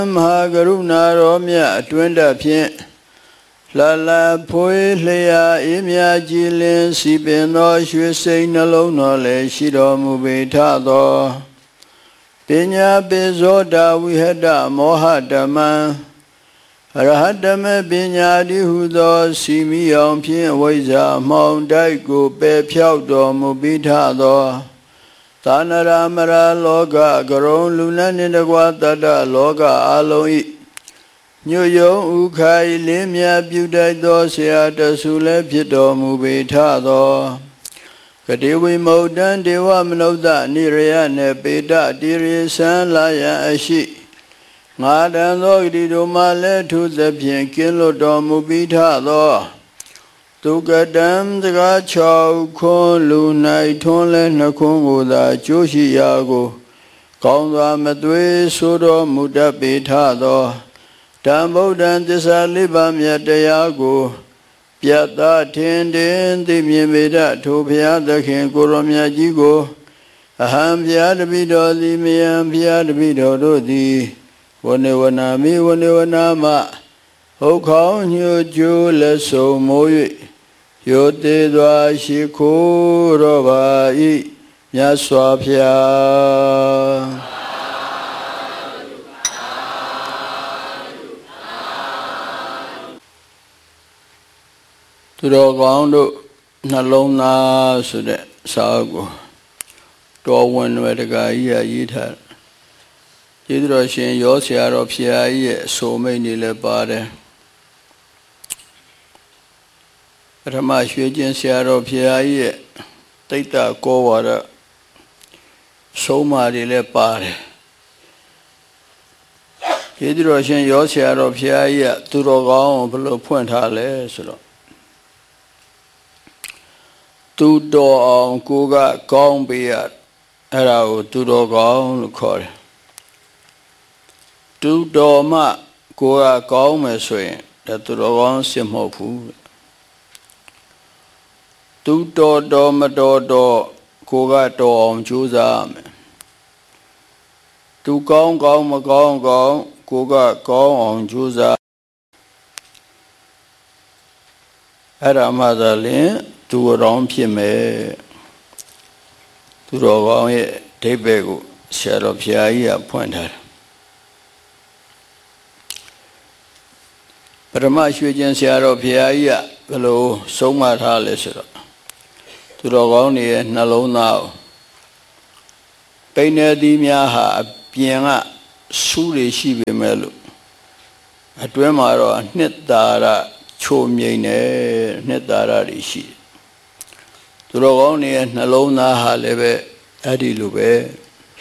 Mahagaruna Romya Twenda Pien Lala Poi Lea Imya Jilin Sipino Shusei Nalono Le Shido Mubitado Pinya Bezoda Wihada Mohadama Rahadame Pinya Dihudo Simi Yong Pien Waiza Mount Daigo Be Piaudo Mubitado Tanara Mara Loga Garon Luna Nidagwatada Loga Aloi New Yong Ukai Limia Budaido Seata Sule Pito Mubitado Kadiwi Modan Dewa Manoda Niriane Beda Diri San Laya Ashi Ngadan Logdi Domale to the Pienkin Lodo Mubitado Tugadam the Gachow Kon Lunai Tonle Nakongo da Joshi Yago Konga Madwe Sodo Mudabitado Dambo Dan Desalibam Yatayago Piata Tendin the Mimeda Topia the King Goromia Jigo Aham Piadabido the Miam Piadabido di Wanewanami Wanewanama Hokong Yu Ju Leso Moy Yote Dwa Shiko Robai Nyaswapya Turogondo Nalona Sude Sago Dawin Wedagaya Yita Hydroshin Yosiaro Pia so many lebade Ramashvijan Siaro Pia Tata Kovara so many lepare Hydroshin Yosiaro Pia Turogon below Point Hale Solo Tudo on Kuga Gong Beard Arrow Turogon Core Tudo Ma Kuga Gong Mesway that Turogon Simopu Tudo Domadodo Kuga Dom Juzam Tu Gong Gong Magong Gong Kuga Gong on Juza Aramadalin Tu Rom Pime Tu Rogon Tebego Sharapia Pointer Paramashujan Sharapia below Soma Halesera Tu Rogoni Nalo now Paina di Miaha Piena Suli Shibi Melu Atwemaro Netara Chomine Netara Rishi Turogoni Nalona Halebe Adilube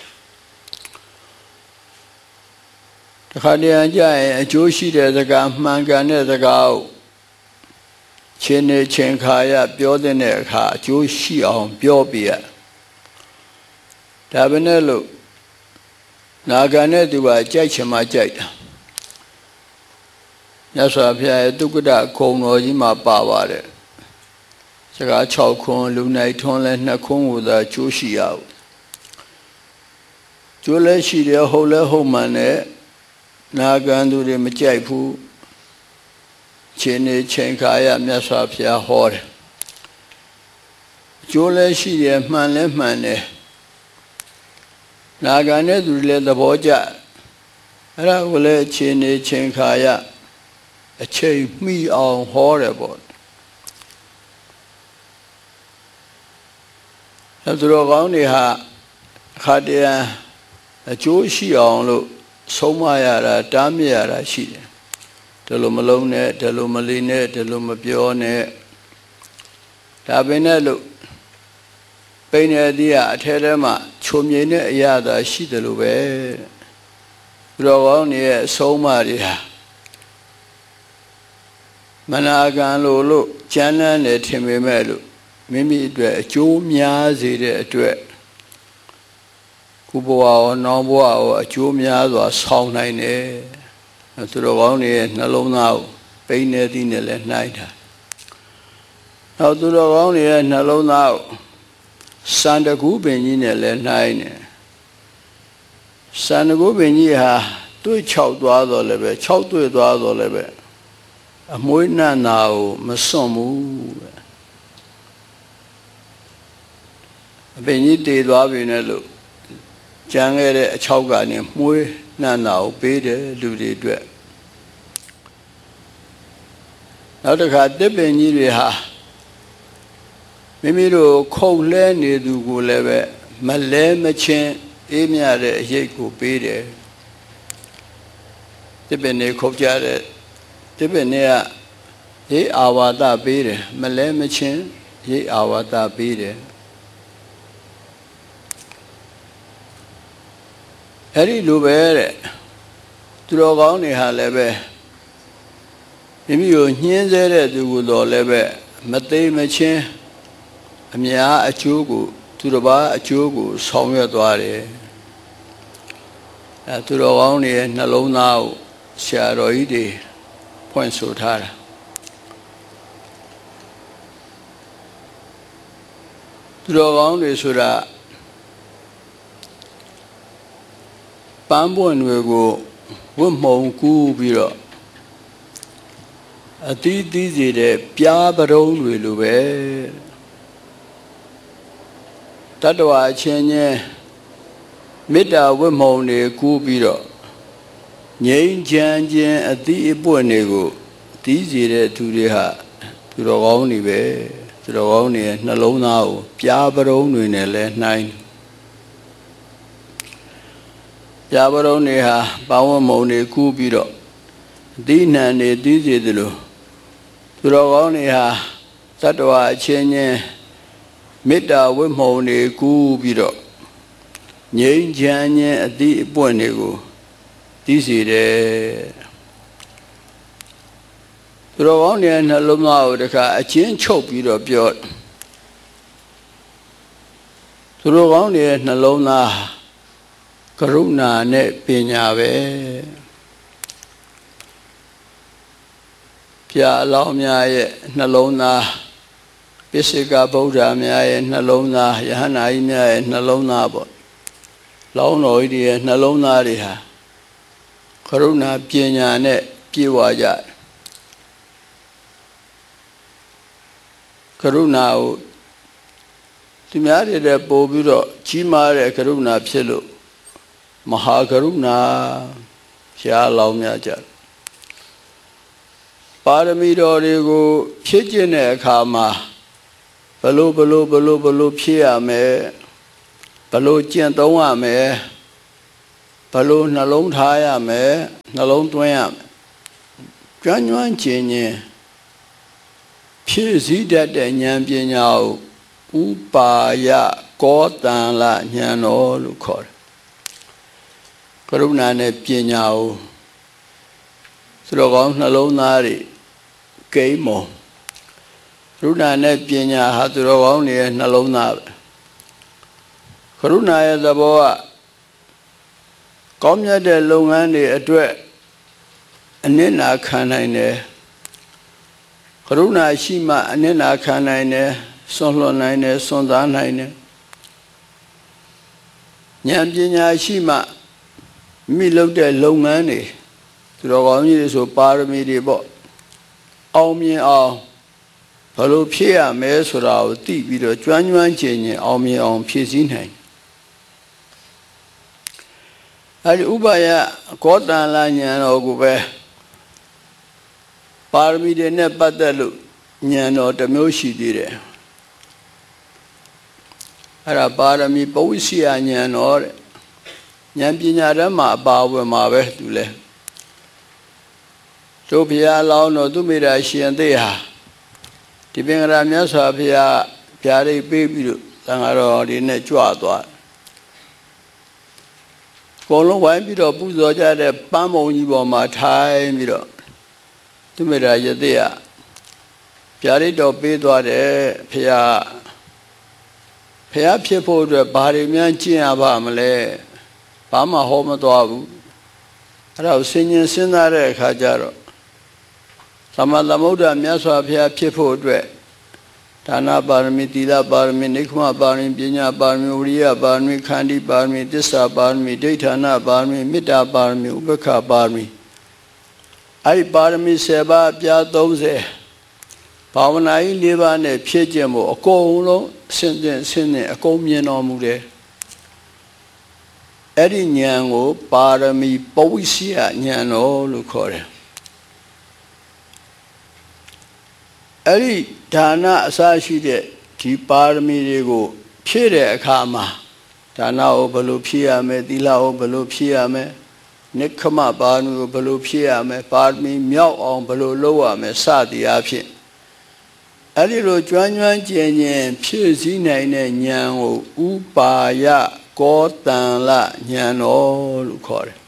Takadianja Joshi the Mangane the Gao Chene Chenkaya Biodeneka Joshi on Biobia Tabanello Nagane Dua Jachama Jata Nasapia Dukuda Kono Jima Baware Saka Chokon Lunai Tonle Nakon the Joshi out Jule Shiria Hole Homane Nagandu de Majaipu Chene Chenkaya Nasapia Hore Jule Shiria Mane Nagane Dule the Boja Ravole Chene Chenkaya a chain me on horrible. After only had a Joshi on Somayara, Damiara, she. Telumalone, Telumaline, Telumapione Tabinello Penadia, Telema, Chumine, Yada, Shidelube Rogoni, Somaria. Managan Lolo, Jana ne Timimelu, Mimi dwe, Jumia zide dwe. Kuboa or Noboa or Jumia or Song Nine, and to the one Nalo now, Paine Dinel night. Now to the one Nalo now, Santa Gubin in a nine. Santa Gubin, တွေ့6သွားတော့လည်းပဲ6တွေ့သွားတော့လည်းပဲအမွေးနတ်နာကိုမစွန့်ဘူးအပင်ကြီးတည်သွားပြီနဲ့လို့ကြံခဲ့တဲ့အချောက်ကနေမွေးနတ်နာကိုပေးတယ်လူတွေအတွက်နောက်တစ်ခါတစ်ပင်ကြီးတွေဟာမိမိတို့ခုတ်လဲနေသူကိုလည်းပဲမလဲမချင်းအေးမြတဲ့အရေးကိုပေးတယ်တစ်ပင်တွေခုတ်ကြတဲ့တစ်ပင်တွေကရေးအာဝါဒပေးတယ်မလဲမချင်းရေးအာဝါဒပေးတယ်အဲ့ဒီလိုပဲတဲ့သူတော်ကောင်းတွေဟာလည်းပဲမိမိကိုညှင်းဆဲတဲ့သူကိုတော့လည်းပဲမသိမချင်းအများအကျိုးကိုသူတစ်ပါးအကျိုးကိုဆောင်ရွက်သွားတယ်အဲသူတော်ကောင်းတွေရဲ့နှလုံးသားကိုဆရာတော်ကြီးတွေဖွင့်ဆိုထားတာသူတော်ကောင်းတွေဆိုတာပန်းပွင့်တွေကိုဝတ်မှုံကူးပြီးတော့အသီးသီးစီတဲ့ပြားပရုံးတွေလိုပဲတတ္တဝါအချင်းချင်းမေတ္တာဝတ်မှုံတွေကူးပြီးတော့ငြိမ်းချမ်းခြင်းအသီးအပွင့်တွေကိုသီးစီတဲ့သူတွေဟာသူတော်ကောင်းတွေပဲသူတော်ကောင်းတွေနှလုံးသားကိုပြားပရုံးတွေနဲ့လဲနှိုင်းပြားပရုံးတွေဟာဘာဝမုံတွေကူးပြီးတော့အသီးနှံတွေသီးစီသလိုသူတော်ကောင်းတွေဟာတတ္တဝါအချင်းချင်းမေတ္တာဝတ်မှုံတွေကူးပြီးတော့ငြိမ်းချမ်းခြင်းအသီးအပွင့်တွေကိုသီးစီတယ်သူတော်ကောင်းတွေနှလုံးသားကိုတခါအချင်းချုပ်ပြီးတော့ပြောသူတော်ကောင်းတွေနှလုံးသားကရုဏာနဲ့ပညာပဲဘုရားအလောင်းများရဲ့နှလုံးသားပိစိကဗုဒ္ဓများရဲ့နှလုံးသားယဟန္တာကြီးများရဲ့နှလုံးသားပေါ့လောင်းတော်ကြီးရဲ့နှလုံးသားတွေဟာကရုဏာပညာနဲ့ပြည့်ဝကြကရုဏာကိုသူများတွေပို့ပြီးတော့ကြီးမားတဲ့ကရုဏာဖြစ်လို့မဟာကရုဏာဘုရားလောင်းများကြပါရမီတော်တွေကိုဖြည့်ကျင့်တဲ့အခါမှာဘလို့ဖြည့်ရမယ်ဘလို့ကျင့်သုံးရမယ်ဘလို့နှလုံးထားရမယ်နှလုံးသွင်းရမယ်ကျွမ်းကျွမ်းကျင်ကျင်ဖြည့်စည်းတတ်တဲ့ဉာဏ်ပညာကိုဥပါယကောတံလဉာဏ်တော်လို့ခေါ်တယ်ကရုဏာနဲ့ပညာကိုသူတော်ကောင်းနှလုံးသားတွေကိမ့်မောကရုဏာနဲ့ပညာဟာသူတော်ကောင်းတွေရဲ့နှလုံးသားပဲကရုဏာရဲ့သဘောကကောင်းမြတ်တဲ့လုပ်ငန်းတွေအတွက်အနစ်နာခံနိုင်တယ်ကရုဏာရှိမှအနစ်နာခံနိုင်တယ်စွန့်လွတ်နိုင်တယ်စွန့်စားနိုင်တယ်ဉာဏ်ပညာရှိမှမိလုပ်တဲ့လုပ်ငန်းတွေသူတော်ကောင်းကြီးတွေဆိုပါရမီတွေပေါ့အောင်မြင်အောင်ဘယ်လိုဖြည့်ရမလဲဆိုတာကိုသိပြီးတော့ကျွမ်းကျွမ်းကျင်ကျင်အောင်မြင်အောင်ဖြည့်ဆည်းနိုင်အဲဒီဥပါယကောတံလဉာဏ်တော်ကိုပဲပါရမီတွေနဲ့ပတ်သက်လို့ဉာဏ်တော်တစ်မျိုးရှိသေးတယ်အဲ့ဒါပါရမီပဝိစီယဉာဏ်တော်တဲ့ဉာဏ်ပညာဓမ္မအပါဝင်မှာပဲသူလဲတို့ဘုရားလောင်းတော်သူမိတာရှင်သေးဟာဒီပင်ကရာမြတ်စွာဘုရားဗျာဒိတ်ပေးပြီးတော့သံဃာတော်တွေနဲ့ကြွသွားဘောလုံးဝိုင်းပြီးတော့ပူဇော်ကြတဲ့ပန်းမုံကြီးပေါ်မှာထိုင်ပြီးတော့သူမိတာရသေးဟာဗျာဒိတ်တော်ပေးသွားတယ်ဘုရားဖြစ်ဖို့အတွက်ဘာတွေများကျင့်ရပါမလဲဘာမှဟောမသွားဘူးအဲ့ဒါကိုစဉ်းစားတဲ့အခါကျတော့သမ္မာသမ္ဗုဒ္ဓမြတ်စွာဘုရားဖြစ်ဖို့အတွက်ဒါနပါရမီသီလပါရမီနိက္ခမပါရမီပညာပါရမီဝိရိယပါရမီခန္တီပါရမီသစ္စာပါရမီဒိဋ္ဌာနပါရမီမေတ္တာပါရမီဥပက္ခပါရမီအဲ့ဒီပါရမီ7ပါးပြား30ဘာဝနာကြီး4ပါးနဲ့ဖြည့်ကျင့်ဖို့အကုန်လုံးဆင်းတဲ့အကုန်မြင်တော်မူတယ်အဲ့ဒီဉာဏ်ကိုပါရမီပဝိစီယဉာဏ်တော်လို့ခေါ်တယ်အဲ့ဒီဒါနအစရှိတဲ့ဒီပါရမီတွေကိုဖြည့်တဲ့အခါမှာဒါနကိုဘယ်လိုဖြည့်ရမလဲသီလကိုဘယ်လိုဖြည့်ရမလဲနိက္ခမပါရမီကိုဘယ်လိုဖြည့်ရမလဲပါရမီမြောက်အောင်ဘယ်လိုလုပ်ရမလဲစသည်အဖြစ်အဲ့ဒီလိုကျွမ်းကျွမ်းကျင်ကျင်ဖြည့်စည်းနိုင်တဲ့ဉာဏ်ကိုဥပါယကောတံလဉာဏ်တော်လို့ခေါ်တယ်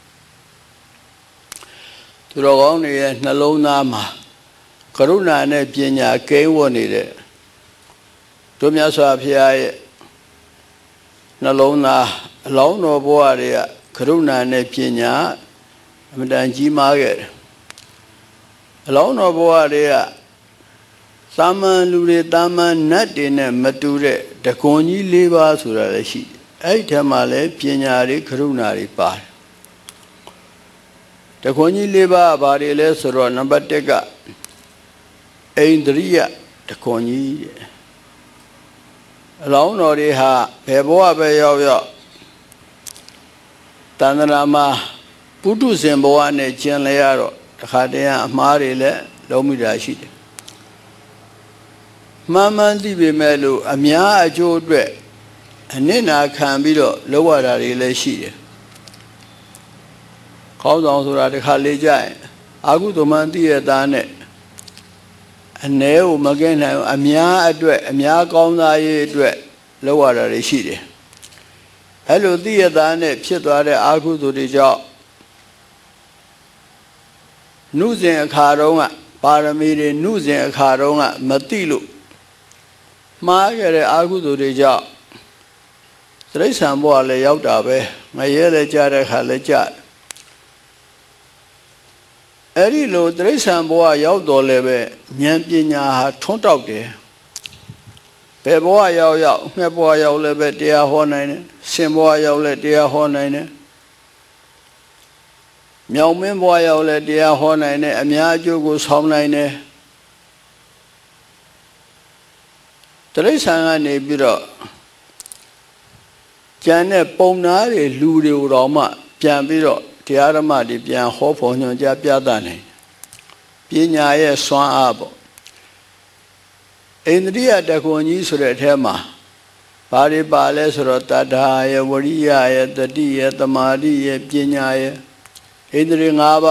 သူတော်ကောင်းတွေရဲ့နှလုံးသားမှာကရုဏာနဲ့ပညာကဲဝတ်နေတဲ့တို့မြတ်စွာဘုရားရဲ့နှလုံးသားအလောင်းတော်ဘဝတွေကကရုဏာနဲ့ပညာအမှန်တန်ကြီးမားခဲ့တယ်အလောင်းတော်ဘဝတွေကသာမန်လူတွေတာမန်နတ်တွေနဲ့မတူတဲ့တကွန်ကြီး၄ပါးဆိုတာလည်းရှိတယ်အဲ့ဒီထဲမှာလည်းပညာတွေကရုဏာတွေပါတယ်တကွန်ကြီး၄ပါးဘာတွေလဲဆိုတော့နံပါတ်1ကအိန္ဒြိယတကွန်ကြီးအလောင်းတော်တွေဟာဘယ်ဘဝပဲရောက်တဏ္ဍာမှာပုထုဇဉ်ဘဝနဲ့ကျင်လဲရတော့တခါတည်းအမှားတွေလည်းလုံးမိတာရှိတယ်မှန်မှန်သိပေမဲ့လို့အများအကျိုးအတွက်အနစ်နာခံပြီးတော့လောက်ရတာတွေလည်းရှိတယ်ခေါင်းဆောင်ဆိုတာတခါလေကြရင်အာဟုသမန်သိရသားနဲ့အ ਨੇ ကိုမကဲနိုင်အများအတွက်အများကောင်းသားရေးအတွက်လောက်ရတာတွေရှိတယ်အဲ့လိုသိရသားနဲ့ဖြစ်သွားတဲ့အာဟုသူတွေကြောင့်နှုစဉ်အခါတုန်းကပါရမီတွေနှုစဉ်အခါတုန်းကမသိလို့မှားခဲ့တဲ့အာဟုသူတွေကြောင့်တိရစ္ဆာန်ဘဝလည်းရောက်တာပဲငရဲလည်းကြတဲ့ခါလည်းကြအဲ့ဒီလိုတိရစ္ဆာန်ဘဝရောက်တော်လည်းပဲဉာဏ်ပညာဟာထွန်းတောက်တယ်ဘယ်ဘဝရောက်ငှက်ဘဝရောက်လည်းပဲတရားဟောနိုင်တယ်ရှင်ဘဝရောက်လည်းတရားဟောနိုင်တယ်မြောင်မင်းဘဝရောက်လည်းတရားဟောနိုင်တယ်အများအကျိုးကိုဆောင်နိုင်တယ်တိရစ္ဆာန်ကနေပြီးတော့ကျန်တဲ့ပုံနာတွေလူတွေကိုတော့မှပြန်ပြီးတော့တရားဓမ္မတွေပြန်ဟောဖို့ညွှန်ကြားပြသနိုင်ပညာရဲ့စွမ်းအားပေါ့အိန္ဒြိယတကွန်ကြီးဆိုတဲ့အထဲမှာဘာတွေပါလဲဆိုတော့တတ္ထာရဲ့ဝရိယရဲ့တတိရဲ့သမာဓိရဲ့ပညာရဲ့ဣန္ဒြေ၅ပါး